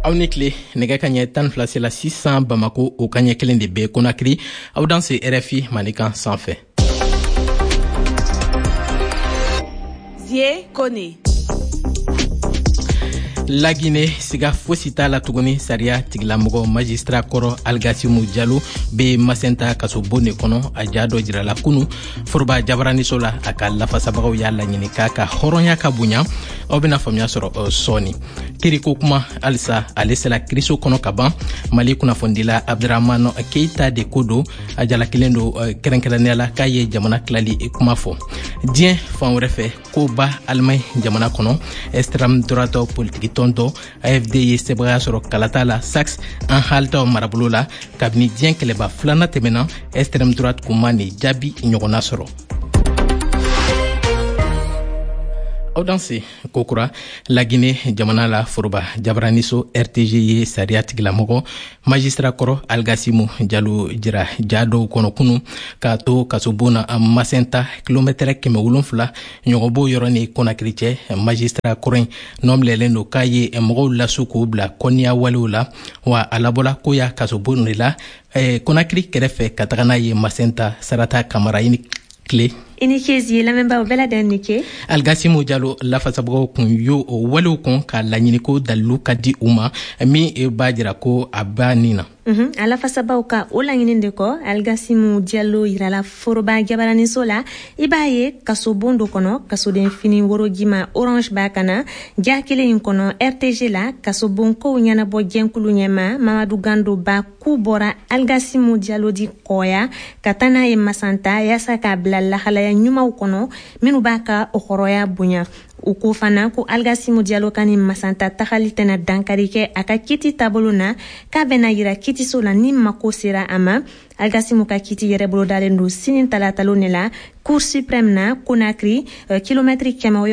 Awnekle nega kanye tan flase la 600 Bamako o kanye kelen de be Conakry aw dans ce RFI manikan sans fait. Zie Kone. La Guinée siga fosita la tuguni saria tiglamogo magistrat koro Algasimu Diallo be masenta kaso bone kono ajado jira la kunu forba jabarani sola aka lafa sabagaw yalla nyini kaka horonya ka bunya obina famia soro soni kiriko kuma alisa alesela kriso kono kaban mali kuna fondila Abdurrahman Keita de Kodo ajala kilendo kerenkeranela kaye jamana klali kuma fo dien fan refe ko ba almay jamana kono extreme droite politique tonto AFD sebra soro kalatala sax en halta marabulula kabini dien keleba flana temena extreme droite kumani jabi nyogona soro. Audansi kokura la Guinée jamana la forba jabraniso RTG saria tiglamogo magistrat koro Algasimu Diallo jira jado kono kunu kato kasobona masenta kilometre keme wulonfula nyogobo yoroni Conakry che magistrat korin nomle lendo kaye mogo la suku bla konya walula wa alabola koya kasobona la Conakry kerefe katagana ye masenta sarata kamara ini clé Inikezi la memba bela denike Algasimu Diallo la fasabago kun yo walu kon ka lanyini ko dalu kadi uma mi bajira ko abanina ala fasabago ka olanginde ko Algasimu Diallo irala foroba gabarani sola ibaye kasobondo kono kasoden fini worogima orange bakana jakele inkono RTG la kasobonko nyana bo genkulu nyema Mamadou Gando ba kubora Algasimu Diallo di koya katana ye masanta yasaka blalla ya nyuma ukono minu baka okoroya bunya uko fana ko Algasimu Diallo kani masanta takhalitena dankarike aka kiti tabuluna ka bena yira kiti sola ni makosira ama Algasimu ka kiti yere bolo dalendo sinin talatalonela Cour suprême na Conakry kilometri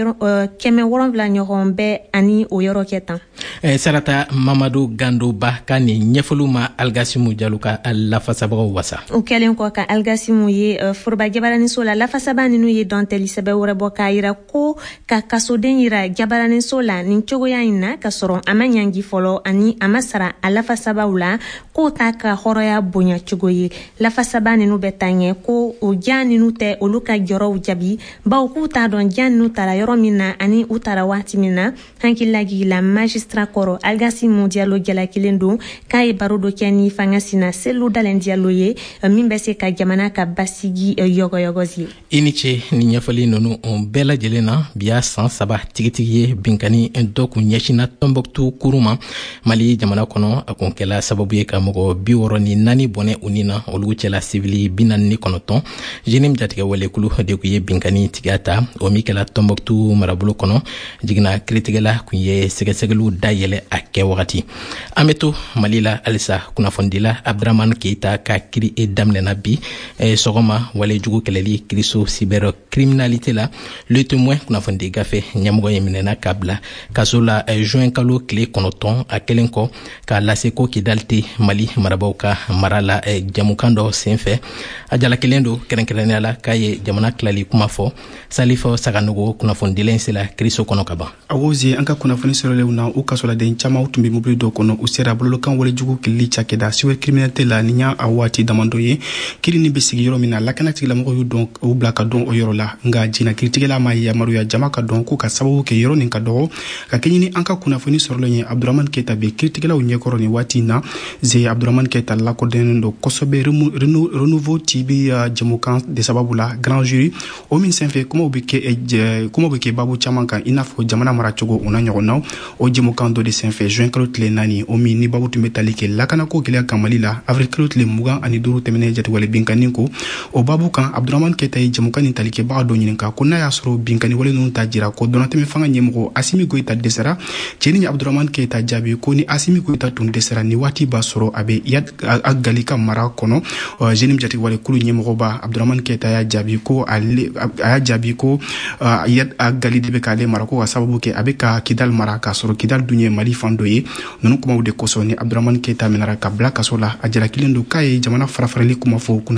keme woronvla nyorombe ani oyoro ketan sarata Mamadou Gando ba kani nyefuluma Algasimu Diallo ka la fasabago wasa o kelen ko ka Algasimu ye forba gabarani sola la fasabani nu ye danteli sebe wore boka ira ko ka kasoden ira gabarani sola nin chogo ya ina ka soron amanyangi folo ani amasara ala fasabawla ko ta ka horoya bonya chogo ye la fasabani nu betanye ko o jani nu te oluka joro jabi ba ku ta don jannu tara yoro minna ani utara wati minna hankilagi la magistrat koro Algasimu Diallo jala kilendo kay barodo keni fangasina selu dalen Diallo ye mimbe se ka jamana ka basigi yogozi iniche ni nyafali nonu on bela jelena biya san saba tigitiye binkani doku nyashina Tombouctou kuruma mali jamana kono akonkela sababu ye ka mogo biworo ni nani bone unina oluchela civili binani konoton jenim jatiga wale kulu de kuye binkani tigata o mikela Tombouctou marabulu kono jigna kritigela kunye segesegelu dayele ake wakati ameto malila alisa kuna fondila Abdurrahman Keita ka kiri e damne nabi sogoma wale jugu keleli kriso cyber criminalité la le témoin kuna fondi gafe nyamugo yeminena kabla kasola juin kalo clé konoton akelenko ka laseko kidalti mali marabauka marala jamukando senfe ajala kelendo kerenkerenela kaye jamana klali kuma fo salifo saganugo kuna fondi lensela kriso kono kaba awozi anka kuna foni sorole una ukasola de chama utumbi mobile do kono usera bolo kan wale jugu kili chakeda cyber criminalité la ninya awati damandoye kili ni besigi yoro mina lakana tigla mo yu donc o blaka don o yoro la nga jina kritigela ma ya maru ya jama ka don ku ka sababu ke yoro nin ka do ka kenyini anka kuna foni sorole nye Abdurrahman Keita be kritigela unye koroni wati na ze Abdurrahman Keita la ko den do kosobe renouveau tibi jamukan de sababu la grand jury o min senfe kuma obike babu chamanka inafo jamana mara chogo unanyo na o jamukan do de senfe juin kalot le nani o min ni babu tumetalike lakana ko kile kamali la avril kalot le mugan ani duru temene jati wale binkaninko o babu kan Abdurrahman Keita jamukan talike ba do nyininka ko na yasro binkani wale nun tajira ko donateme fanga nyemgo Assimi Goïta desera cheni Abdurrahman Keita jabi ko ni Assimi Goïta tun desera ni wati basoro abe yad agalika mara kono jeune jati wale kulu ñemogoba Abdourahmane Keita ya jabi ko yad agali debe kale marako wa sababu ke abeka Kidal maraka soro Kidal dunye Mali fandoye nonu kuma ude koso ni Abdourahmane Keita menara ka blaka sola ajara kilendo kai jamana farafarali kuma fo kuna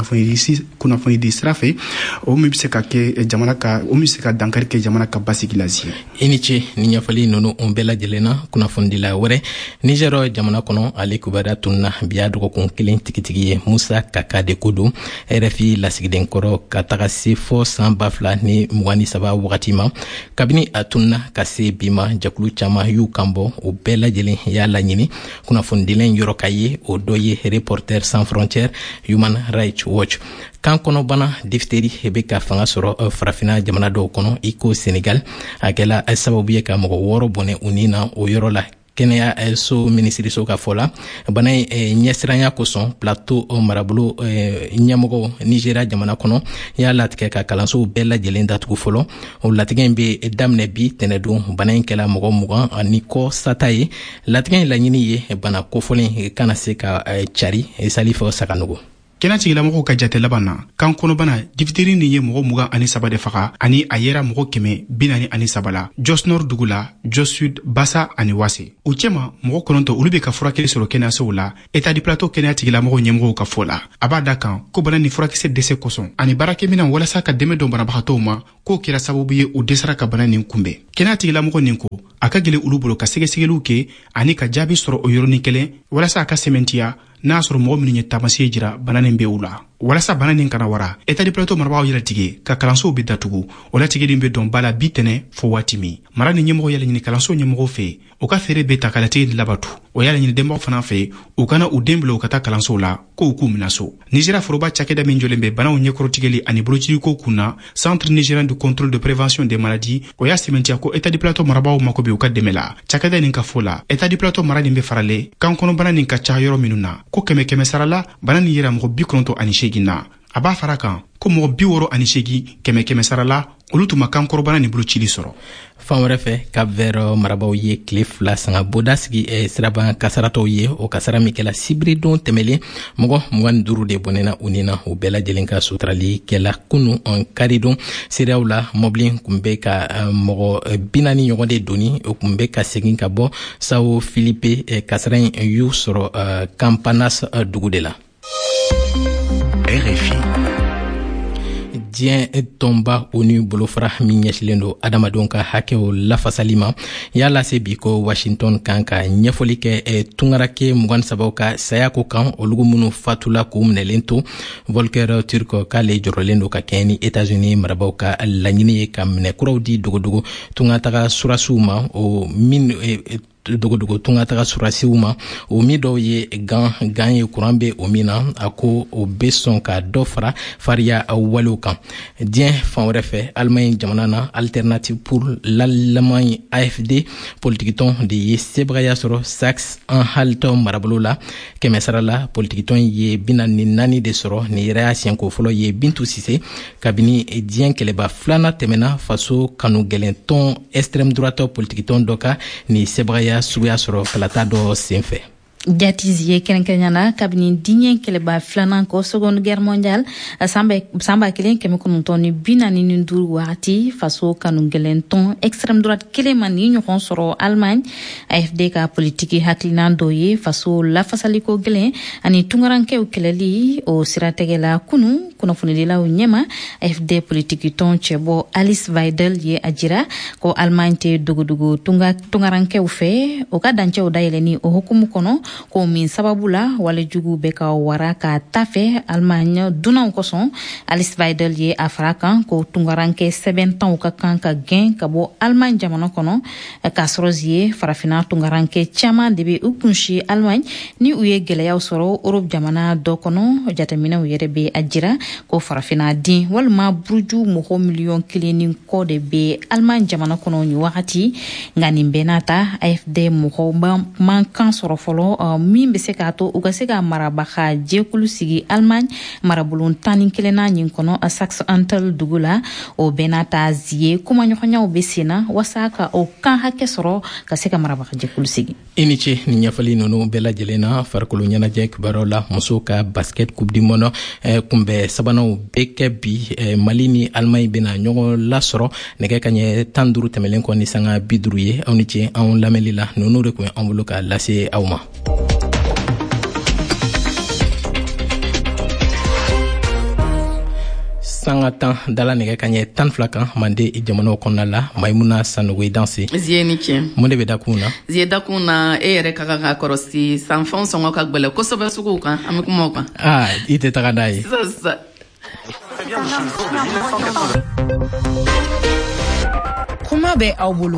foni di strafe o mi se ka ke jamana ka o mi se ka dankar ke jamana ka basigilazi iniche ni nyafali nonu ombela jelena kuna fondi la wore Nigero jamana kono ale kubara tunna biya dogo kun kelen tikitigi Musa Kaka de Kudu RFI lasigiden koro kataga se fo san bafla ni mugani saba wakati ma kabini atunna kase bima jakulu chama yu kambo o bela jelen ya la nyini kuna fondilen yorokaye o doye Reporters sans frontières Human Rights Watch kan kono bana difteri hebe ka fanga soro farafina jamana do kono iko Senegal akela sababu ye ka mogo woro bone unina o yorola kenya so ministry so ka fola bana nyesranya koson plateau marabulu nyamogo Nigeria jamana kono ya latike ka kalanso bella jelenda tugu folo o latike be damne bi tenedo bana kela mogo mugan aniko sataye latike la nyini ye bana ko folin kana se ka chari salifo sakanugo kena tigila mogo ka jate labana kan kono bana difteri ni ye mogo muga ani sabade faga ani ayera mogo keme binani ani sabala Jos Nord dugula Jos Sud Bassa ani Wase uchema mogo kononto ulube ka furakele soro kena soula eta di plateau kena tigila mogo nyemgo ka fola abada kan ko bana ni furakise dese koson ani barake mina wala sa ka deme do bana bahato ma ko kira sababu ye o desara ka bana nin kumbe kena tigila mogo ninko akagele ulubulo ka segesegelu ke ani ka jabi soro o yoroni kele wala sa ka sementia n'a sɔrɔ mɔgɔ minnu ye taamasiye jira bana nin bɛ u la walasa bana nin kana wara état de plateau marabagaw yɛrɛ tigɛ ka kalansow bɛ datugu o latigɛlen bɛ dɔn bala bi tɛnɛ fo waati min mara ni ɲɛmɔgɔ yɛlɛ ɲini kalanso ɲɛmɔgɔw fɛ u ka fɛɛrɛ bɛ ta ka latigɛ labatu o yɛlɛ ɲini denbaw fana fɛ u kana u den bila u ka taa kalansow la ko u k'u mina so Nigeria foroba cakɛda min jɔlen bɛ banaw ɲɛkɔrɔtigɛli ani bolociko kunna centre nigérien de contrôle de prévention des maladies o y'a sɛmɛntiya ko état de plateau marabagaw mako bɛ u ka dɛmɛ la cakɛda nin ka fɔ la état de plateau mara nin bɛ farale kan kɔnɔbana nin ka ca yɔrɔ minnu na ko kɛmɛ sarala bana ni yera mɔgɔ 98 na a b'a fara kan ko mɔgɔ 68 kɛmɛ sarala olu tuma kan kɔrɔbana ni bolo cili sɔrɔ fan wɛrɛ fɛ Cap Vert marabaw ye tile 2 sanga boda sigi siraban kasaratɔw ye o kasara min kɛla sibiri don tɛmɛlen mɔgɔ 25 de bɔnɛna u nina u bɛɛ lajɛlen ka suturali kɛla kunu kari don seereyaw la mɔbili kun bɛ ka mɔgɔ 40 ɲɔgɔn de doni o kun bɛ ka segin ka bɔ Sao Filipe kasara y'u sɔrɔ Campanas dugu de la. RFI diɲɛ tɔnba ONU bolofara min ɲɛsilen don adamadenw ka hakɛw lafasali ma y'a lase bi ko Washington kan ka ɲɛfɔli kɛ tungarake 23 ka saya ko kan olugu minnu fatula k'u minɛlen to Volker Turk k'ale jɔrɔlen don ka kɛɲɛ ni États-Unis marabaw ka laɲini ye ka minɛkuraw di dogodogo tungataga surasiw ma o min dogodogo tungataga surasiw ma o mi dɔw ye gan ye kuran bɛ o min na a ko o bɛ sɔn ka dɔ fara fariya walew kan diɲɛ fan wɛrɛ fɛ Allemagne jamana na Alternative pour l'Allemagne AFD politikitɔn de ye sebagaya sɔrɔ Saxe-Anhalt marabolo la kɛmɛ sara la politikitɔn ye 44 de sɔrɔ ni yɛrɛ y'a siɲɛko fɔlɔ ye Bintu Sise kabini diɲɛ kɛlɛba filanan tɛmɛna faso kanu gɛlɛntɔn extrême droite politikitɔn dɔ ka ni sebagaya suguya sɔrɔ kalata dɔ senfɛ jatizie kerenkenyana kabini diɲɛ kɛlɛba filanan kɔ seconde guerre mondiale sanba kelen kɛmɛ kɔnɔntɔn ni 45 wagati faso kanu gɛlɛntɔn extrême droite kelen ma ni ɲɔgɔn sɔrɔ Allemagne AFD ka politiki hakilina dɔ ye faso lafasaliko gɛlɛn ani tungarankew kɛlɛli o siratigɛ la kunu kunnafonidilaw ɲɛma AFD politiki tɔn cɛbɔ Alice Weidel ye a jira ko Allemagne tɛ dogodogo tungarankew fɛ o ka dancɛw dayɛlɛni o hukumu kɔnɔ ko min sababu la wale jugu bɛ ka wara ka tafe Allemagne dunaw kosɔn Alice Weidel ye a fara kan ko tungaranke sɛbɛntanw ka kan ka gɛn ka bɔ Allemagne jamana kɔnɔ ka sɔrɔ ye farafina tungaranke caman de bɛ u kunsi Allemagne ni u ye gɛlɛyaw sɔrɔ Europe jamana dɔ kɔnɔ jateminɛw yɛrɛ bɛ a jira ko farafina din walima buruju mɔgɔ miliyɔn 1 ni kɔ de bɛ Allemagne jamana kɔnɔ ni wagati nka nin bɛɛ n'a ta AFD mɔgɔw man kan sɔrɔ fɔlɔ min bɛ se k'a to u ka se ka marabaga jɛkulu sigi Allemagne marabolo 11 na ɲin kɔnɔ Saxe-Anhalt dugu la o bɛɛ n'a ta zie kumaɲɔgɔnyaw bɛ sen na wasa ka o kan hakɛ sɔrɔ ka se ka marabaga jɛkulu sigi. I ni ce ni ɲɛfɔli ninnu bɛɛ lajɛlen na farikolo ɲɛnajɛ kibaruyaw la musow ka basket coupe du monde kunbɛ sabananw bɛ kɛ bi Mali ni Allemagne bɛna ɲɔgɔn lasɔrɔ nɛgɛ kaɲɛ 15 tɛmɛlen kɔ ni sanga 50 ye aw ni ce anw lamɛnli la ninnu de tun an bolo ka lase aw ma. Sanga tan dala nɛgɛ kaɲɛ 12 kan mande jamanaw kɔnɔna la Maimuna Sanogo danse zieni cɛ mun de bɛ da kun na zie da kun na e yɛrɛ ka kan ka kɔrɔsi sanfɛnw sɔngɔ ka gbɛlɛ kosɛbɛ suguw kan an bɛ kuma o kan i tɛ taga n'a ye kuma bɛ aw bolo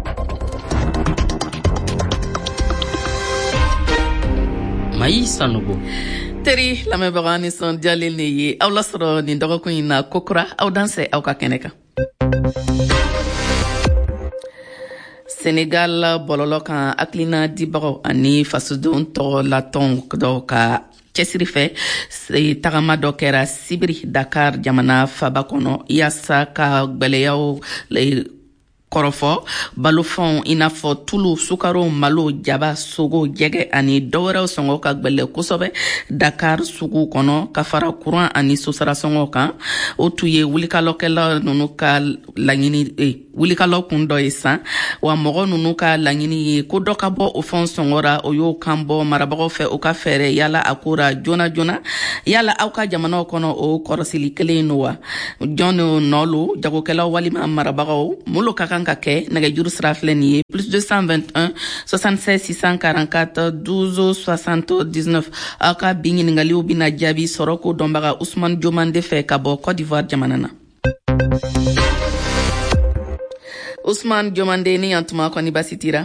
Mayi Sanogo teri lamɛnbaga nisɔndiyalen de ye aw lasɔrɔ nin dɔgɔkun in na kokura aw danse aw ka kɛnɛ kan. Senegal bɔlɔlɔ kan hakilina dibagaw ani fasodenw tɔgɔ latɔn dɔw ka cɛsiri fɛ tagama dɔ kɛra Sibiri Dakar jamana faba kɔnɔ yaasa ka gbɛlɛyaw kɔrɔfɔ balofɛnw i n'a fɔ tulu sukaro malo jaba sogo jɛgɛ ani dɔwɛrɛw sɔngɔ ka gbɛlɛ kosɛbɛ Dakar sugu kɔnɔ ka fara kuran ani sosara sɔngɔ kan o tun ye wulikalɔkɛla ninnu ka laɲini wulikalɔ kun dɔ ye san wa mɔgɔ ninnu ka laɲini ye ko dɔ ka bɔ o fɛnw sɔngɔra o y'o kan bɔ marabagaw fɛ o ka fɛɛrɛ yala a kora joona joona yala aw ka jamanaw kɔnɔ o kɔrɔsili kelen no wa jɔn nɔlo jagokɛlaw walima marabagaw molo ka kan ka kɛ nɛgɛjuru sira filɛ nin ye plus 221 76 644 12 79 aw ka bi ɲiningaliw bɛna jaabi sɔrɔ ko dɔnbaga Usman Jomande fɛ ka bɔ Côte d'Ivoire jamana na. Usman Jomande ni yantuma kɔni basi tira.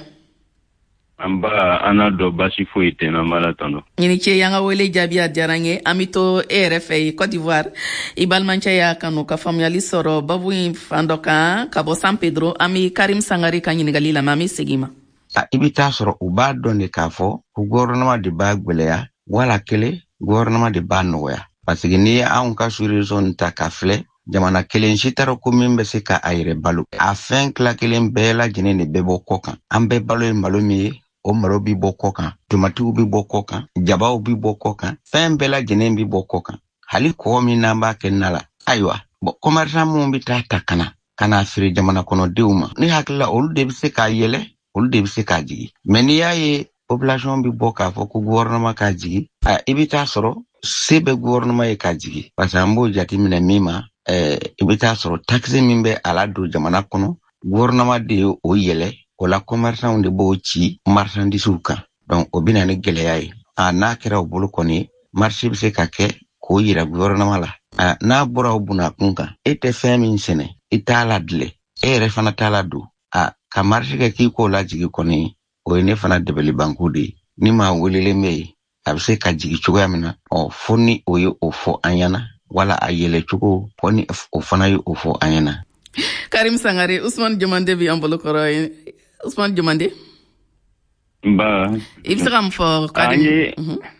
Amba ana do basi foyi tɛ na mala tɔnɔ. Ɲini cɛ y'an ka wele jaabi a diyara n ye an bɛ to e yɛrɛ fɛ Côte d'Ivoire i balimancɛ y'a kanu ka faamuyali sɔrɔ babu in fan dɔ kan ka bɔ San Pedro an bɛ Karim Sangare ka ɲininkali lamɛn an bɛ segin ma. I bɛ taa sɔrɔ u b'a dɔn de k'a fɔ ko gouvernement de b'a gwɛlɛya wala kelen gouvernement de b'a nɔgɔya parce que n'i ye anw ka sous-région ta ka filɛ jamana kelen si t'a dɔn ko min bɛ se ka a yɛrɛ balo a fɛn tila kelen bɛɛ lajɛlen de bɛ bɔ kɔ kan an bɛɛ balo ye malo min ye o malo bi bɔ kɔ kan tomatiw bi bɔ kɔ kan jabaw bi bɔ kɔ kan fɛn bɛɛ lajɛlen bi bɔ kɔ kan hali kɔgɔ min n'an b'a kɛ na la ayiwa commerçant minnu bi taa ta kana feere jamana kɔnɔdenw ma ne hakili la olu de bɛ se k'a yɛlɛ olu de bɛ se k'a jigi mais n'i y'a ye population bi bɔ k'a fɔ ko gouvernement k'a jigi i bɛ taa sɔrɔ se bɛ gouvernement ye k'a jigi parce que an b'o jateminɛ min ma i bɛ taa sɔrɔ taxe min bɛ a la don jamana kɔnɔ gouvernement de ye o yɛlɛ o la commerçant de b'o ci marchandise kan donc o bɛna ni gɛlɛya ye n'a kɛra o bolo kɔni marché bɛ se ka kɛ k'o yira gouvernement la n'a bɔra o bunakun kan e tɛ fɛn min sɛnɛ i t'a ladilɛ e yɛrɛ fana t'a la don ka marché kɛ k'i k'o la jigi kɔni o ye ne fana dɛbɛli banko de ye ni maa welelen bɛ yen a bɛ se ka jigi cogoya min na fo ni o ye o fɔ an ɲɛna wala a yɛlɛ cogo fo ni o fana ye o fɔ an ɲɛna. Karim Sangare Usman Jomande bi an bolo kɔrɔ ye Usman Jomande. Ba. I bɛ se ka mun fɔ Karim?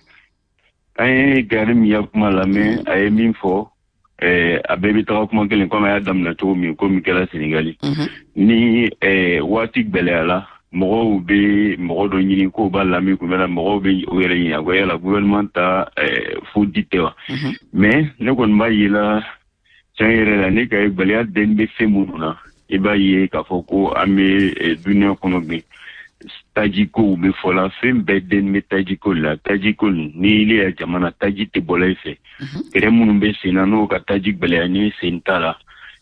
An ye Karim ya kuma lamɛn a ye min fɔ a bɛɛ bɛ taga kuma kelen komi a y'a daminɛ cogo min komi kɛra Senegali ni waati gɛlɛyara mɔgɔw bɛ mɔgɔ dɔ ɲini k'o b'a lamɛn kun bɛ mɔgɔw bɛ o yɛrɛ ɲini a ko yala gouvernement ta fo di tɛ wa mais ne kɔni b'a ye la tiɲɛ yɛrɛ la ne ka gɛlɛya den bɛ fɛn minnu na i b'a ye k'a fɔ ko an bɛ duniya kɔnɔ bi tajikow bɛ fɔ la fɛn bɛɛ den bɛ tajiko la tajiko ni ne ye jamana taji tɛ bɔla i fɛ kɛrɛ minnu bɛ sen na n'o ka taji gɛlɛya ni sen t'a la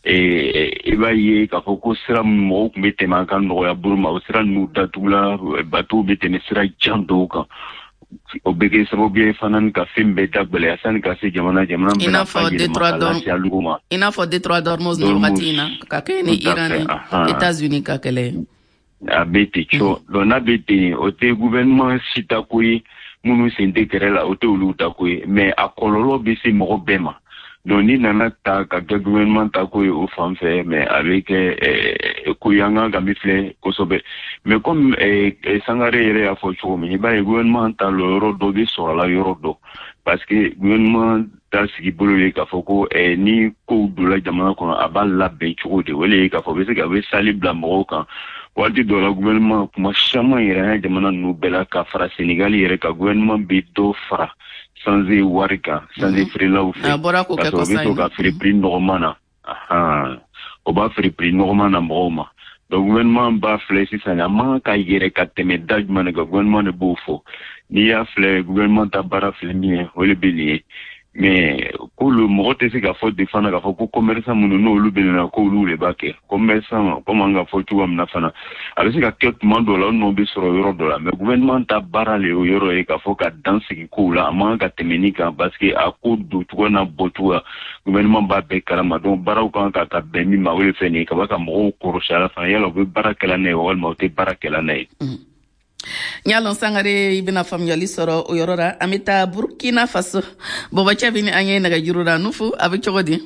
i b'a ye k'a fɔ ko sira minnu mɔgɔw tun bɛ tɛmɛ an ka nɔgɔya bolo ma o sira ninnu datugula batow bɛ tɛmɛ sira jan dɔw kan o bɛ kɛ sababu ye fana ka fɛn bɛɛ da gɛlɛya sani ka se jamana bɛna fa yɛlɛma ka lafiya lugu ma i n'a fɔ Detroit d'Ormuz nin wagati in na ka kɛ ni Iran ni États-Unis ka kɛlɛ a bɛ ten cɔ donc n'a bɛ ten o tɛ gouvernement si ta ko ye minnu sen tɛ kɛrɛ la o tɛ olu ta ko ye mais a kɔlɔlɔ bɛ se mɔgɔ bɛɛ ma donc ni nana ta ka kɛ gouvernement ta ko ye o fan fɛ mais a bɛ kɛ ko yanga ka min filɛ kosɛbɛ mais comme Sangare yɛrɛ y'a fɔ cogo min i b'a ye gouvernement ta yɔrɔ dɔ bɛ sɔrɔ la yɔrɔ dɔ parce que gouvernement ta sigi bolo ye k'a fɔ ko ni kow donna jamana kɔnɔ a b'a labɛn cogo de o le ye k'a fɔ bɛ se ka bɛ sali bila mɔgɔw kan waati dɔ la gouvernement kuma caman yɛrɛ an jamana ninnu bɛɛ la ka fara Sénégal yɛrɛ ka gouvernement bɛ dɔ fara sanze wari kan sanze feerelaw fɛ parce que o bɛ to ka feere prix nɔgɔman na o b'a feere prix nɔgɔman na mɔgɔw ma donc gouvernement b'a filɛ sisan a man ka yɛrɛ ka tɛmɛ da jumɛn de kan gouvernement de b'o fɔ n'i y'a filɛ gouvernement ta baara filɛ min ye o de bɛ nin ye mais ko mɔgɔ tɛ se ka fɔ de fana k'a fɔ ko commerçant minnu n'olu bɛ na k'olu de b'a kɛ commerçant comme an ka fɔ cogoya min na fana a bɛ se ka kɛ tuma dɔ la o nɔ bɛ sɔrɔ yɔrɔ dɔ la mais gouvernement ta baara le o yɔrɔ ye k'a fɔ ka dan sigi kow la a man ka tɛmɛ ni kan parce que a ko don cogo n'a bɔ cogoya gouvernement b'a bɛɛ kalama donc baaraw kan ka bɛn min ma o de fɛ nin ye ka b'a ka mɔgɔw kɔrɔsi a la fana yala u bɛ baara kɛla n'a ye walima u tɛ baara kɛla n'a ye. Nyalon Sangare i bɛna faamuyali sɔrɔ o yɔrɔ la an bɛ taa Burkina Faso Bɔbɔcɛ bɛ ni an ye nɛgɛjuru la Nufu a bɛ cogo di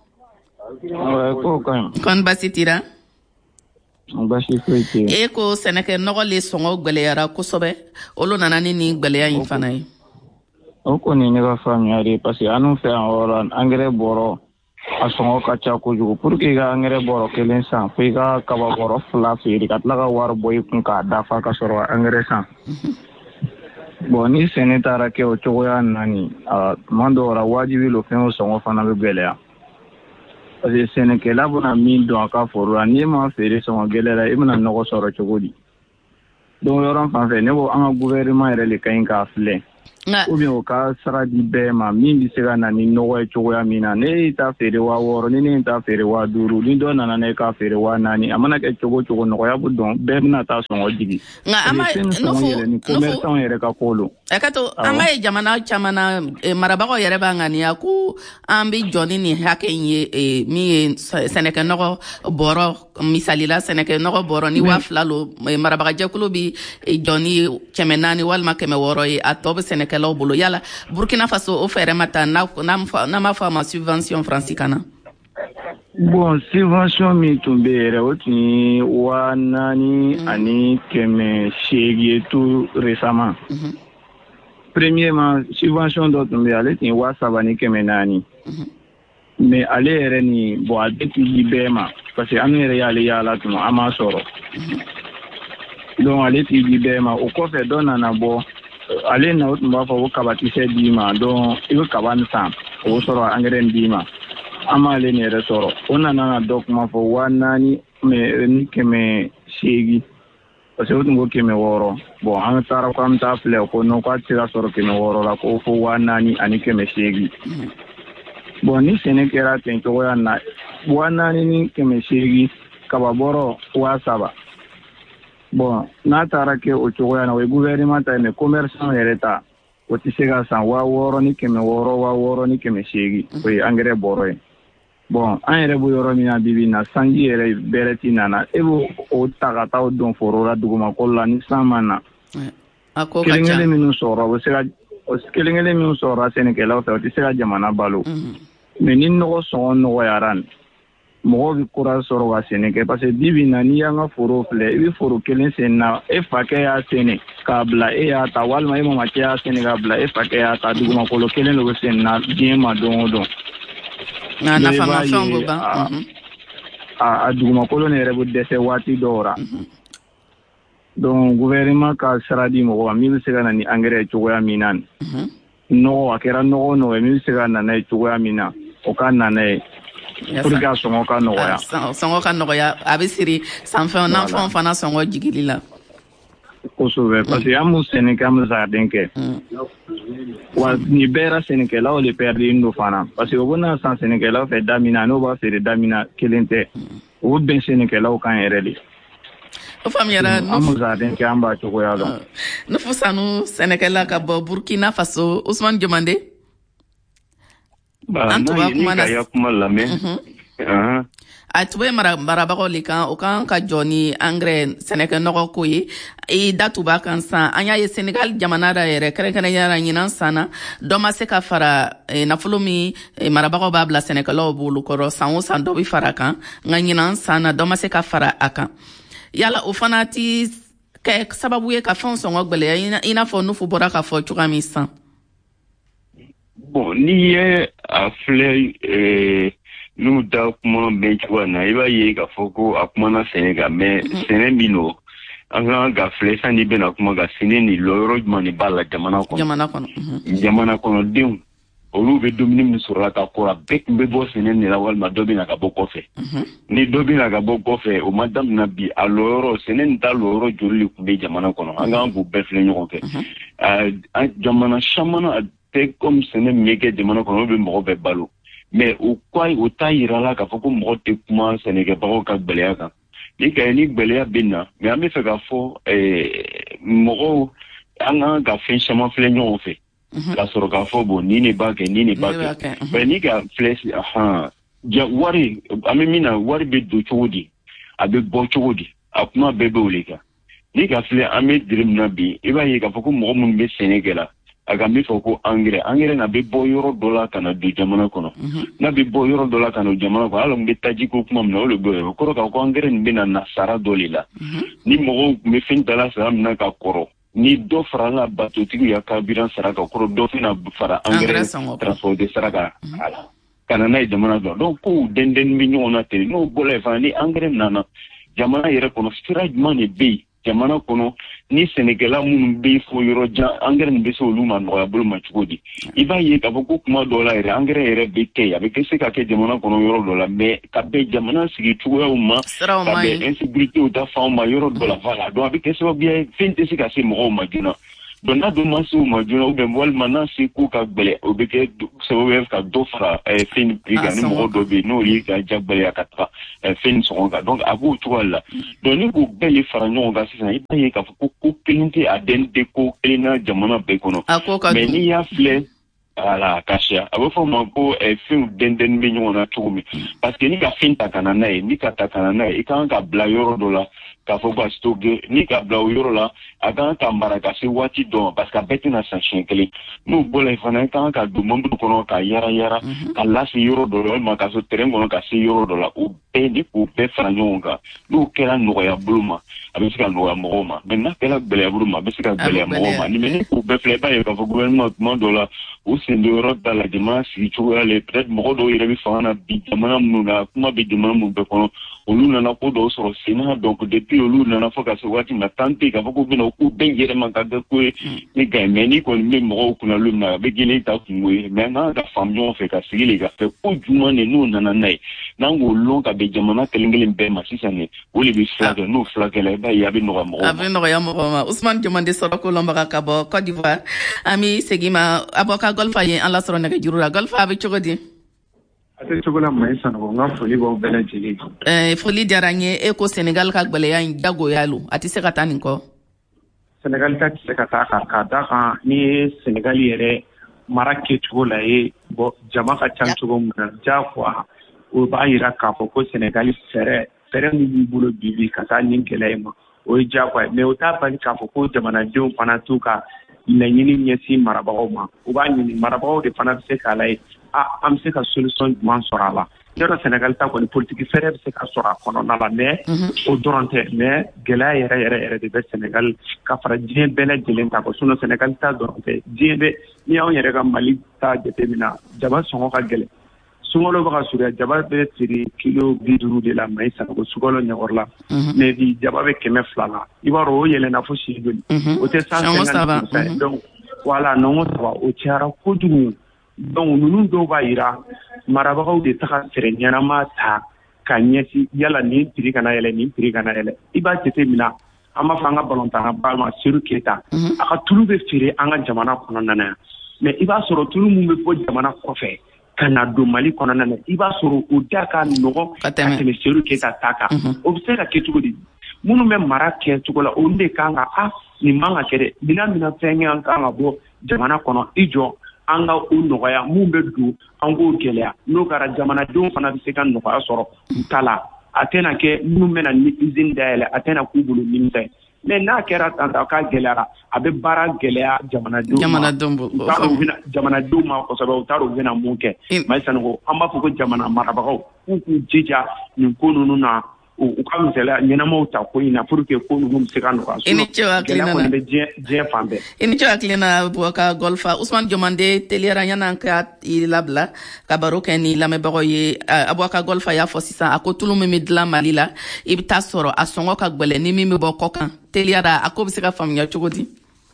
kɔni basi t'i la basi foyi tɛ e ko sɛnɛkɛ nɔgɔ le sɔngɔ gwɛlɛyara kosɛbɛ olu nana ni nin gwɛlɛya in fana ye o kɔni ne ka faamuyali ye parce que an fɛ yan yɔrɔ angɛrɛ bɔrɔ a sɔngɔ ka ca kojugu pour que i ka angɛrɛ bɔrɔ kelen san fo i ka kaba bɔrɔ 2 feere ka tila ka wari bɔ i kun k'a dafa ka sɔrɔ angɛrɛ san bon ni sɛnɛ taara kɛ o cogoya nani tuma dɔw la wajibi lo fɛn o sɔngɔ fana bɛ gɛlɛya parce que sɛnɛkɛla bɛna min dɔn a ka foro la n'i ma feere sɔngɔ gɛlɛya la i bɛna nɔgɔ sɔrɔ cogo di donc yɔrɔ fan fɛ ne ko an ka gouvernement yɛrɛ le ka ɲi k'a filɛ ou bien o ka sara di bɛɛ ma min bɛ se ka na ni nɔgɔ ye cogoya min na ne y'i ta feere 6,000 ni ne y'i ta feere 5,000 ni dɔ nana ne k'a feere 4,000 a mana kɛ cogo cogo nɔgɔya bɛ dɔn bɛɛ bɛna taa sɔngɔ jigi ni commerçant yɛrɛ ka ko lo ka to an b'a ye jamana caman na marabagaw yɛrɛ b'a ŋaniya ko an bɛ jɔ ni nin hakɛ in ye min ye sɛnɛkɛ nɔgɔ bɔrɔ misalila sɛnɛkɛ nɔgɔ bɔrɔ ni 2,000 lo marabagajɛkulu bɛ jɔ ni 400 walima 600 ye a tɔ bɛ sɛnɛkɛlaw bolo yala Burkina Faso o fɛrɛ ma ta n'a m'a fɔ a ma subvention faransi kana bon subvention min tun bɛ yɛrɛ o tun ye 4,000 ani 800 ye tout récemment premièrement subvention dɔ tun bɛ ale tun ye 3,000 ni 400 mais ale yɛrɛ ni bon a bɛ ti di bɛɛ ma parce que an yɛrɛ y'ale yaala tuma an m'a sɔrɔ donc ale ti di bɛɛ ma o kɔfɛ dɔ nana bɔ ale na o tun b'a fɔ ko kabakisɛ d'i ma donc i bɛ kaba nin san o sɔrɔ angɛrɛ d'i ma an m'ale nin yɛrɛ sɔrɔ o nana na dɔ kuma fɔ 4,000 mais ni 800 parce que o tun ko 600 bon an taara ko an bɛ taa filɛ ko non k'a tɛ se ka sɔrɔ 600 la ko fo 4,000 ani 800 bon ni sɛnɛ kɛra ten cogoya na 4,000 ni 800 kaba bɔrɔ 7,000 bon n'a taara kɛ o cogoya na o ye gouvernement ta ye mais commerçant yɛrɛ ta o tɛ se ka san 6,000 ni 600 6,000 ni 800 o ye angɛrɛ bɔrɔ ye bon an yɛrɛ bɛ yɔrɔ min na bibi na sanji yɛrɛ bɛrɛ ti nana e b'o ta ka taa don foro la dugumakolo la ni san ma na kelen-kelen minnu sɔrɔ o bɛ se ka kelen-kelen minnu sɔrɔ sɛnɛkɛlaw fɛ o tɛ se ka jamana balo mais ni nɔgɔ sɔngɔ nɔgɔyara mɔgɔw bɛ courage sɔrɔ ka sɛnɛ kɛ parce que bibi na n'i y'an ka foro filɛ i bɛ foro kelen sɛnɛ na e fakɛ y'a sɛnɛ k'a bila e y'a ta walima e mamakɛ y'a sɛnɛ k'a bila e fakɛ y'a ta dugumakolo kelen de bɛ sɛnɛ na diɲɛ ma don o don a dugumakolo ne yɛrɛ bɛ dɛsɛ waati dɔw la donc gouvernement ka sara di mɔgɔ ma min bɛ se ka na ni angɛrɛ ye cogoya min na nɔgɔ a kɛra nɔgɔ nɔgɔ ye min bɛ se ka na n'a ye cogoya min na o ka na n'a ye pour que a sɔngɔ ka nɔgɔya sɔngɔ ka nɔgɔya a bɛ siri sanfɛnw nanfɛnw fana sɔngɔ jigili la kosɛbɛ parce que an m'u sɛnɛ kɛ an bɛ jardin kɛ wa nin bɛɛ yɛrɛ sɛnɛkɛlaw le perdent don fana parce que o bɛna san sɛnɛkɛlaw fɛ da min na n'o b'a feere da min na kelen tɛ o bɛ bɛn sɛnɛkɛlaw kan yɛrɛ de o faamuyara an m'u jardin kɛ an b'a cogoya dɔn Nufu Sanu sɛnɛkɛla ka bɔ Burkina Faso Usman Jomande an tun b'a kuma lamɛn a tun bɛ marabagaw le kan o kan ka jɔ ni engrais sɛnɛkɛ nɔgɔ ko ye i da tun b'a kan san an y'a ye Senegal jamana da yɛrɛ kɛrɛnkɛrɛnyara ɲinan san na dɔ ma se ka fara nafolo min marabagaw b'a bila sɛnɛkɛlaw bolo kɔrɔ san o san dɔ bɛ fara a kan nka ɲinan san na dɔ ma se ka fara a kan yala o fana ti kɛ sababu ye ka fɛnw sɔngɔ gwɛlɛya i n'a fɔ Nufu bɔra k'a fɔ cogoya min san. Bon n'i ye a filɛ n'u da kuma bɛn cogoya na i b'a ye k'a fɔ ko a kumana sɛnɛ kan mais sɛnɛ min don an kan ka filɛ sanni bɛna kuma ka sɛnɛ ni yɔrɔ jumɛn de b'a la jamana kɔnɔ jamana kɔnɔdenw olu bɛ dumuni min sɔrɔ la ka kɔrɔ bɛɛ tun bɛ bɔ sɛnɛ de la walima dɔ bɛna ka bɔ kɔfɛ ni dɔ bɛna ka bɔ kɔfɛ o ma daminɛ bi a lɔyɔrɔ sɛnɛ nin ta lɔyɔrɔ joli de tun bɛ jamana kɔnɔ an kan k'u bɛɛ filɛ ɲɔgɔn fɛ jamana caman tɛ comme sɛnɛ min bɛ kɛ jamana kɔnɔ o bɛ mɔgɔ bɛɛ balo mais o t'a yira la k'a fɔ ko mɔgɔ tɛ kuma sɛnɛkɛbagaw ka gbɛlɛya kan ni gbɛlɛya bɛ na mais an bɛ fɛ k'a fɔ mɔgɔw an kan ka fɛn caman filɛ ɲɔgɔn fɛ k'a sɔrɔ k'a fɔ bon ni ne b'a kɛ ni ne b'a kɛ mais ni ka filɛ wari an bɛ min na wari bɛ don cogo di a bɛ bɔ cogo di a kuma bɛɛ bɛ o de kan ni ka filɛ an bɛ diri min na bi i b'a ye k'a fɔ ko mɔgɔ minnu bɛ sɛnɛ kɛ la a ka min fɔ ko engrais na bɛ bɔ yɔrɔ dɔ la ka na don jamana kɔnɔ n'a bɛ bɔ yɔrɔ dɔ la ka na don jamana kɔnɔ hali n bɛ taji ko kuma min na o de bɛ o kɔrɔ k'a fɔ engrais nin bɛ na sara dɔ de la ni mɔgɔw tun bɛ fɛn dala sara min na ka kɔrɔ ni dɔ fara la batotigi ya carburant sara kan kɔrɔ dɔ fana fara engrais transport de sara kan ka na n'a ye jamana dɔ donc kow dɛndɛn bɛ ɲɔgɔn na ten n'o bɔra yen fana ni engrais nana jamana yɛrɛ kɔnɔ sira jumɛn de bɛ yen jamana kɔnɔ ni sɛnɛkɛla minnu bɛ fɔ yɔrɔ jan engrais nin bɛ se olu ma nɔgɔya bolo ma cogo di i b'a ye k'a fɔ ko kuma dɔw la yɛrɛ engrais yɛrɛ bɛ kɛ a bɛ se ka kɛ jamana kɔnɔ yɔrɔ dɔ la mais ka bɛn jamana sigi cogoyaw ma ka bɛn insécurité ta fan ma yɔrɔ dɔ la voilà donc a bɛ kɛ sababu ye fɛn tɛ se ka se mɔgɔw ma joona donc n'a dun ma se u ma joona ou bien walima n'a se ko ka gbɛlɛ o bɛ kɛ sababu ye ka dɔ fara fɛn prix kan ni mɔgɔ dɔ bɛ yen n'o ye ka jagbɛlɛya ka taga fɛn sɔngɔ kan donc a b'o cogoya la donc ni k'u bɛɛ le fara ɲɔgɔn kan sisan i b'a ye k'a fɔ ko kelen tɛ a den tɛ ko kelen na jamana bɛɛ kɔnɔ mais n'i y'a filɛ voilà kasiya a bɛ fɔ o ma ko fɛnw dɛndɛn bɛ ɲɔgɔn na cogo min parce que ni ka fɛn ta ka na n'a ye ni ka ta ka na n'a ye i kan ka bila yɔrɔ dɔ la k'a fɔ ka stocker ni ka bila o yɔrɔ la a kan ka mara ka se waati dɔ parce que a bɛɛ tɛna san siɲɛ kelen n'o bɔra yen fana i kan ka don mɔbili kɔnɔ ka yara ka lase yɔrɔ dɔ la walima ka so terrain kɔnɔ ka se yɔrɔ dɔ la o bɛɛ ni k'o bɛɛ fara ɲɔgɔn kan n'o kɛra nɔgɔya bolo ma a bɛ se ka nɔgɔya mɔgɔw ma mais n'a kɛra gɛlɛya bolo ma a bɛ se ka gɛlɛya mɔgɔw ma ni k'o bɛɛ filɛ i b'a ye k'a fɔ gouvernement tuma dɔ la o sen don yɔrɔ da la jamana sigi cogoya la peut-être mɔgɔ dɔw yɛrɛ bɛ fanga na bi jamana minnu na kuma bɛ jamana minnu bɛɛ kɔnɔ olu nana ko dɔw sɔrɔ sen na donc depuis olu nana fɔ ka se waati min na temps tɛ k'a fɔ k'u bɛna k'u bɛɛ yɛrɛma ka kɛ ko ye ni gɛn mais ni kɔni bɛ mɔgɔw kunna lu min na a bɛ gɛlɛya ta kungo ye mais an kan ka faamu ɲɔgɔn fɛ ka sigi le ka fɛ ko jumɛn de n'o nana n'a ye n'an k'o lɔn ka bɛn jamana kelen kelen bɛɛ ma sisan ne o de bɛ fulakɛ n'o fulakɛ la i b'a ye a bɛ nɔgɔya mɔgɔw ma. A bɛ nɔgɔya mɔgɔw ma Usman Jomande sɔrɔ ko lɔnbaga ka bɔ Côte d'Ivoire an bɛ segin ma a bɔ ka Golfa ye an lasɔrɔ nɛgɛjuru la Golfa a bɛ cogo di. A tɛ cogo la Mayi Sanogo n ka foli b'aw bɛɛ lajɛlen. Foli diyara n ye e ko Senegal ka gbɛlɛya in jagoya lo a tɛ se ka taa nin kɔ. Senegal ta tɛ se ka taa ka da kan ni ye Senegal yɛrɛ mara kɛcogo la ye bon jama ka ca cogo min na diyagoya o b'a yira k'a fɔ ko Senegal fɛɛrɛ min b'i bolo bi ka taa nin gɛlɛya in ma o ye diyagoya mais o t'a bali k'a fɔ ko jamanadenw fana t'u ka laɲini ɲɛsin marabagaw ma u b'a ɲini marabagaw de fana bɛ se k'a lajɛ an bɛ se ka solution jumɛn sɔrɔ a la yɔrɔ Senegal ta kɔni politique fɛɛrɛ bɛ se ka sɔrɔ a kɔnɔna la mais o dɔrɔn tɛ mais gɛlɛya yɛrɛ de bɛ Senegal ka fara diɲɛ bɛɛ lajɛlen ta kan sinon Senegal ta dɔrɔn tɛ diɲɛ bɛ ni y'anw yɛrɛ ka Mali ta jateminɛ jaba sɔngɔ ka gɛlɛn sunkalo bɛ ka surunya jaba bɛ feere kilo 50 de la Mayi Sanogo sunkalo ɲɛkɔrɔ la mais bi jaba bɛ 200 la i b'a dɔn o yɛlɛnna fo si joli o tɛ 150% donc voilà nɔngɔ saba o cayara kojugu donc ninnu dɔw b'a yira marabagaw de taga fɛɛrɛ ɲɛnama ta ka ɲɛsin yala nin prix kana yɛlɛ nin prix kana yɛlɛ i b'a jateminɛ an b'a fɔ an ka balontanna ba ma Seydou Keita a ka tulu bɛ feere an ka jamana kɔnɔna na yan mais i b'a sɔrɔ tulu min bɛ bɔ jamana kɔfɛ ka na don Mali kɔnɔna na i b'a sɔrɔ o da ka nɔgɔ ka tɛmɛ Seydou Keita ta kan o bɛ se ka kɛ cogo di minnu bɛ mara kɛ cogo la olu de kan ka nin man ka kɛ dɛ mina fɛn kan ka bɔ jamana kɔnɔ i jɔ an ka u nɔgɔya mun bɛ don an k'o gɛlɛya n'o kɛra jamanadenw fana bɛ se ka nɔgɔya sɔrɔ u ta la a tɛna kɛ minnu bɛna ni usine dayɛlɛ a tɛna k'u bolo nimisa ye mais n'a kɛra tan k'a gɛlɛyara a bɛ baara gɛlɛya jamanadenw ma kosɛbɛ u t'a dɔn u bɛna mun kɛ Mayi Sanogo an b'a fɔ ko jamana marabagaw k'u jija nin ko ninnu na u ka misaliya ɲɛnamaw ta ko in na pour que ko ninnu bɛ se ka nɔgɔya gɛlɛya kɔni bɛ diɲɛ fan bɛɛ. I ni ce hakilina Bubakar Golfa Usman Jomande teliyara yan'an ka i labila ka baro kɛ ni lamɛnbagaw ye Bubakar Golfa y'a fɔ sisan a ko tulu min bɛ dilan Mali la i bɛ taa sɔrɔ a sɔngɔ ka gɛlɛn ni min bɛ bɔ kɔ kan teliyara a ko bɛ se ka faamuya cogo di?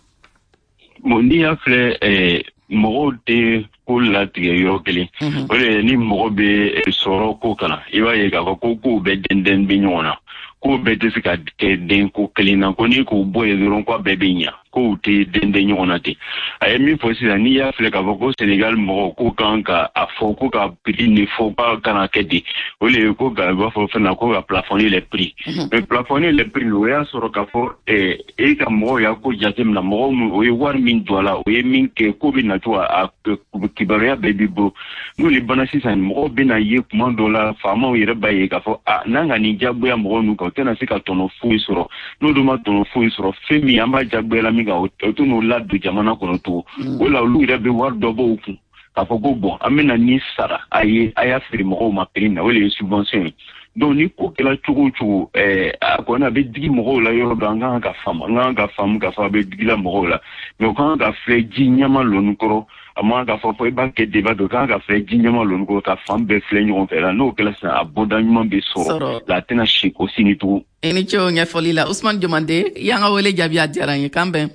Bon n'i y'a filɛ mɔgɔw tɛ ko latigɛ yɔrɔ kelen o de ni mɔgɔ bɛ sɔrɔ ko kana i b'a ye k'a fɔ ko kow bɛɛ dɛndɛn bɛ ɲɔgɔn na ko bɛɛ tɛ se ka kɛ den ko kelen na ko ni k'o bɔ yen dɔrɔn ko a bɛɛ bɛ ɲa kow tɛ dɛndɛn ɲɔgɔn na ten a ye min fɔ sisan n'i y'a filɛ k'a fɔ ko Senegal mɔgɔw ko kan ka a fɔ ko ka prix ni fɔ k'a kana kɛ ten o de ye ko ka b'a fɔ fɛn na ko ka plafonner les prix mais plafonner les prix o y'a sɔrɔ k'a fɔ e ka mɔgɔw y'a ko jateminɛ mɔgɔw min o ye wari min don a la o ye min kɛ ko bɛ na to a kibaruya bɛɛ b'i bolo n'o le banna sisan mɔgɔw bɛ na ye kuma dɔw la faamaw yɛrɛ b'a ye k'a fɔ n'an ka nin jagoya mɔgɔw ninnu kan o tɛna se ka tɔnɔ foyi sɔrɔ n'o dun ma tɔnɔ foyi sɔrɔ fɛn min an b'a jagoya la min kan o tɛ n'o ladon jamana kɔnɔ to o la olu yɛrɛ bɛ wari dɔ bɔ u kun k'a fɔ ko bɔn an bɛna ni sara a y'a feere mɔgɔw ma prix na o de ye subvention ye donc ni ko kɛra cogo o cogo a kɔni a bɛ digi mɔgɔw la yɔrɔ dɔ an kan ka faamu k'a fɔ a bɛ digi la mɔgɔw la mais o kan ka filɛ ji ɲɛma lɔnni kɔrɔ a man k'a fɔ i b'a kɛ débat dɔ kan ka filɛ ji ɲɛma lɔnni kɔrɔ ka fan bɛɛ filɛ ɲɔgɔn fɛ la n'o kɛra sisan a bɔda ɲuman bɛ sɔrɔ la a tɛna si ko sini tugun. I ni ce o ɲɛfɔli la Usman Jomande y'an ka wele jaabi a diyara n ye kan bɛn.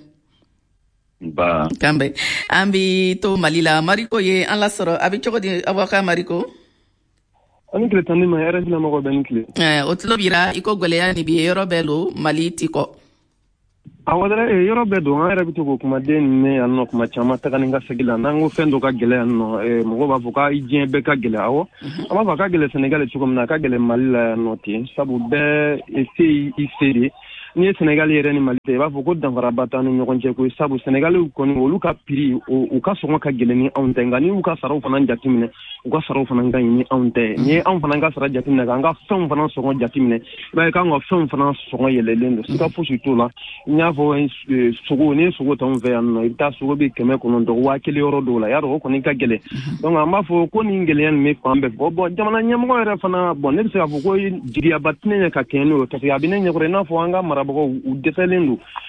Kan bɛn an bɛ to Mali la Mariko ye an lasɔrɔ a bɛ cogo di Abubakar Mariko? Ani tile tan ni ma RFI lamɔgɔw bɛ ni tile. O tulo b'ira i ko gɛlɛya nin bɛ yɔrɔ bɛɛ lo Mali ti kɔ. Awɔ dɛ yɔrɔ bɛɛ don an yɛrɛ bɛ to k'o kumaden ninnu yan nɔ kuma caman taga ni ka segin la n'an ko fɛn dɔ ka gɛlɛ yan nɔ mɔgɔw b'a fɔ k'a diɲɛ bɛɛ ka gɛlɛ awɔ an b'a fɔ a ka gɛlɛ Senegal cogo min na a ka gɛlɛ Mali la yan nɔ ten sabu bɛɛ se i se de n'i ye Senegal yɛrɛ ni Mali ta i b'a fɔ ko danfaraba t'an ni ɲɔgɔn cɛ koyi sabu Senegaliw kɔni olu ka prix u ka sɔngɔ ka gɛlɛn ni anw tɛ nka ni y'u ka saraw fana jateminɛ u ka saraw fana ka ɲi ni anw tɛ n'i ye anw fana ka sara jateminɛ k'an ka fɛnw fana sɔngɔ jateminɛ i b'a ye k'an ka fɛnw fana sɔngɔ yɛlɛlen don siga fosi t'o la n y'a fɔ sogo ni sogo t'anw fɛ yan nɔ i bɛ taa sogo bɛ 900 1000 yɔrɔ dɔw la y'a dɔn o kɔni ka gɛlɛn donc an b'a fɔ ko nin gɛlɛya nin bɛ fan bɛɛ fɔ bon jamana ɲɛmɔgɔ yɛrɛ fana bon ne bɛ se k'a fɔ ko jigiyaba tɛnɛ ɲɛ ka kɛ n'o ye parce que a bɛ ne ɲɛkɔrɔ i n'a fɔ an ka marabagaw u dɛsɛlen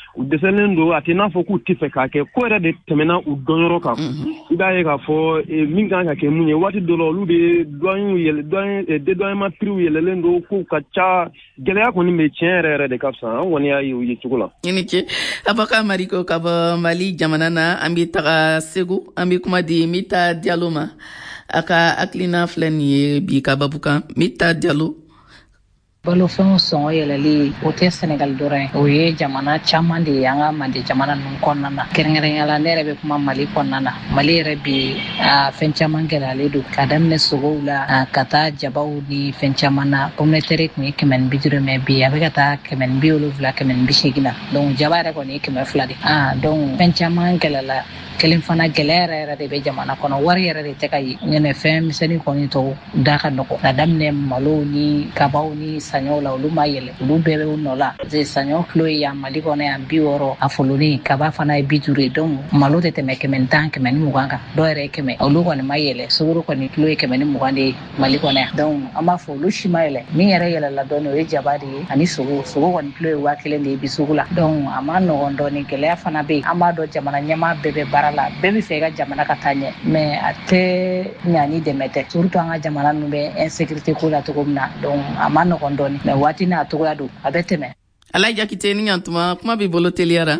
don a tɛ n'a fɔ k'u tɛ fɛ k'a kɛ ko yɛrɛ de tɛmɛna u dɔnyɔrɔ kan i b'a ye k'a fɔ min kan ka kɛ mun ye waati dɔ la olu de dédoyennement prix yɛlɛlen don kow ka ca gɛlɛya kɔni bɛ tiɲɛ yɛrɛ de ka fisa an kɔni y'a ye o ye cogo la. I ni ce Abubakar Mariko ka bɔ Mali jamana na an bɛ taga Segu an bɛ kuma di Mita Diallo ma a ka hakilina filɛ nin ye bi ka babu kan Mita Diallo. Balofɛnw sɔngɔ yɛlɛli o tɛ Senegal dɔrɔn ye o ye jamana caman de ye an ka mande jamana ninnu kɔnɔna na kɛrɛnkɛrɛnnenya la ne yɛrɛ bɛ kuma Mali kɔnɔna na Mali yɛrɛ bi fɛn caman gɛlɛyalen don ka daminɛ sogow la ka taa jabaw ni fɛn caman na pomme de terre tun ye 150 mais bi a bɛ ka taa 170 180 na donc jaba yɛrɛ kɔni ye 200 de donc fɛn caman gɛlɛla kelen fana gɛlɛya yɛrɛ de bɛ jamana kɔnɔ wari yɛrɛ de tɛ ka ye ɲɛnɛ fɛn misɛnnin kɔni tɔw da ka nɔgɔ ka daminɛ malo ni kabaw ni saɲɔw la olu ma yɛlɛ olu bɛɛ bɛ u nɔ la parce que saɲɔ kilo ye yan Mali kɔnɔ yan 60 a foloni kaba fana ye 50 ye donc malo tɛ tɛmɛ 110 120 kan dɔw yɛrɛ ye 100 olu kɔni ma yɛlɛ sukaro kɔni kilo ye 120 de ye Mali kɔnɔ yan donc an b'a fɔ olu si ma yɛlɛ min yɛrɛ yɛlɛla dɔɔni o ye jaba de ye ani sogo kɔni kilo ye 1000 de ye bi sugu la donc a ma nɔgɔn dɔɔni gɛlɛya fana bɛ yen an b'a dɔn jamana ɲɛmaa bɛɛ bɛ baara la bɛɛ bɛ fɛ i ka jamana ka taa ɲɛ mais a tɛ ɲa ni dɛmɛ tɛ surtout an ka jamana ninnu bɛ insécurité ko la cogo min na donc a ma nɔgɔn dɔɔni mais waati n'a togoya don a bɛ tɛmɛ. Alayi Jakite ni ɲantuma kuma b'i bolo teliyara.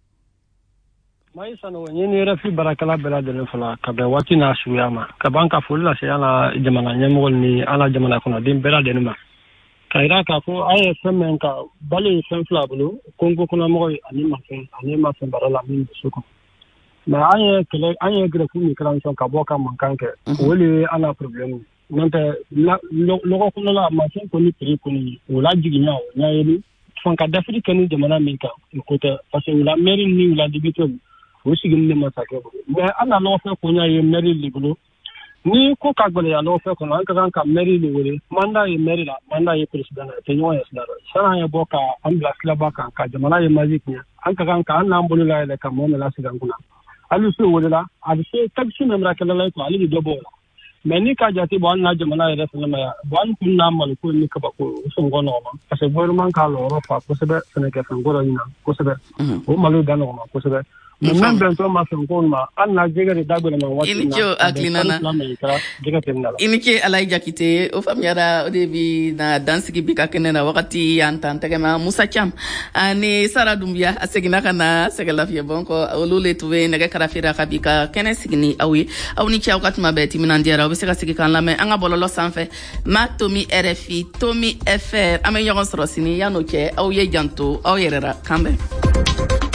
Mayi Sanogo n ye ni RFI baarakɛla bɛɛ lajɛlen fɔla ka bɛn waati n'a suguya ma ka ban ka foli lase an ka jamana ɲɛmɔgɔ ni an ka jamana kɔnɔden bɛɛ lajɛlen ma ka yira k'a fɔ an ye fɛn min ka balo ye fɛn fila bolo Kongo kɔnɔmɔgɔ ye ani mafɛn baara la min bɛ so kɔnɔ mais an ye grève min kɛra ka bɔ ka mankan kɛ o de ye an ka problème n'o tɛ lɔgɔ kɔnɔ la mafɛn kɔni prix kɔni o la jiginya o ɲɛyeli fanga dafiri kɛ ni jamana min kan o ko tɛ parce que o la mairie ni o la député o sigin ne masake mais ana no fe ko nya ye meri libulu ni ko ka gbele ya no fe ko an ka meri le wele manda ye president te nyo ya sala sana ya boka ambla klaba ka jamana ye magic nya an ka an na mbulu la le ka mo la sigan kuna alu so wele la abi se taxi memra kala la ko ali do bo mais ni ka jati bo an na jamana ye resna ma ya bo an kun na mal ko ni ka ba ko so ngono ma parce que gouvernement ka lo ro fa ko sebe Sénégal fa ngoro ina ko sebe o malu dano ma ko sebe men ben to ma son ko ma an na jega de dagbe na wati na inike aklinana inike alay jakite o famyara o debi na dansigi bika kenena wakati antan tegema Musa Cham ani Sara Dumbia asegina kana segala fie bonko olule tuwe nege karafira kabika kene sigini awi awni cha wakati mabeti minandiara obiseka sigika lame anga bololo sanfe ma Tomi RFI Tomi FR ame yogon sorosini yanoche au ye janto au yerera kambe